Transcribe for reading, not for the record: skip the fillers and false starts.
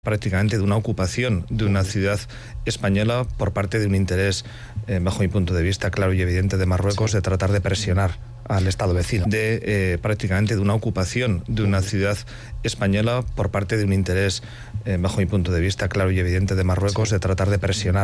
prácticamente de una ocupación de una ciudad española por parte de un interés, bajo mi punto de vista, claro y evidente de Marruecos, de tratar de presionar al Estado vecino, prácticamente de una ocupación de una ciudad española por parte de un interés, bajo mi punto de vista, claro y evidente de Marruecos, de tratar de presionar